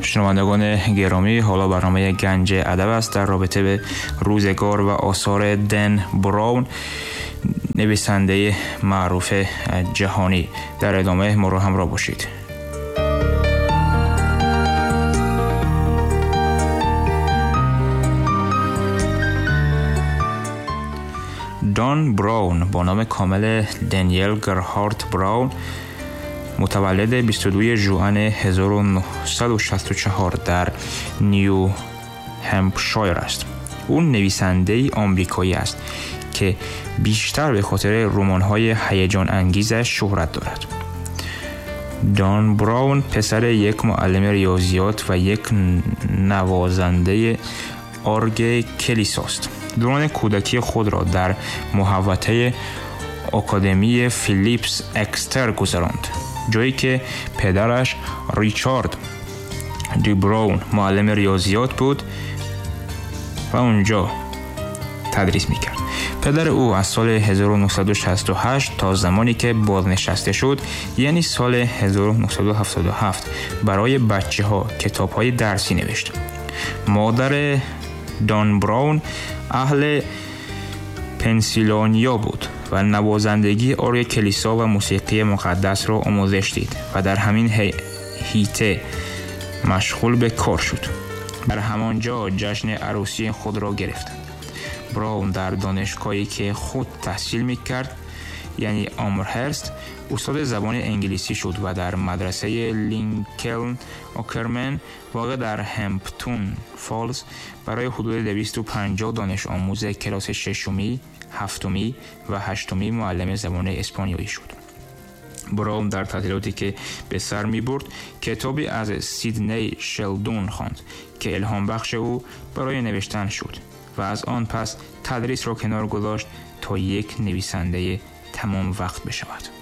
شنوندگان گرامی، حالا برنامه گنج ادب است در رابطه به روزگار و آثار دن براون، نویسنده معروف جهانی. در ادامه ما رو همراه باشید. دان براون با نام کامل دانیل گرهارت براون متولد 22 ژوئن 1964 در نیو همپشایر است. او نویسنده آمریکایی است که بیشتر به خاطر رمان‌های هیجان انگیزش شهرت دارد. دان براون پسر یک معلم ریاضیات و یک نوازنده ارگ کلیساست. دوران کودکی خود را در محوطه آکادمی فیلیپس اکستر گذراند، جایی که پدرش ریچارد دی براون معلم ریاضیات بود و اونجا تدریس میکرد. پدر او از سال 1968 تا زمانی که بازنشسته شد، یعنی سال 1977، برای بچه ها کتاب های درسی نوشت. مادر دان براون اهل پنسیلوانیا بود و نوازندگی ارگ کلیسا و موسیقی مقدس را آموزش دید و در همین حیطه مشغول به کار شد. در همانجا جشن عروسی خود را گرفت. براون در دانشگاهی که خود تحصیل می‌کرد، یعنی آمرهرست، استاد زبان انگلیسی شد و در مدرسه لینکلن آکرمن واقع در همپتون فالز برای حدود 250 دانش آموز کلاس 6، 7 و 8 معلم زبان اسپانیایی شد. براون در تعطیلاتی که به سر می برد کتابی از سیدنی شلدون خواند که الهام بخش او برای نوشتن شد و از آن پس تدریس را کنار گذاشت تا یک نویسنده تمام وقت بشود.